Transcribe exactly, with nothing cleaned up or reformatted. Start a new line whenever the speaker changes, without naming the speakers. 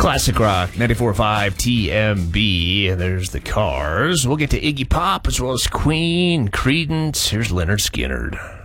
Classic Rock, ninety-four point five T M B. And there's the Cars. We'll get to Iggy Pop as well as Queen, Creedence. Here's Leonard Skinner.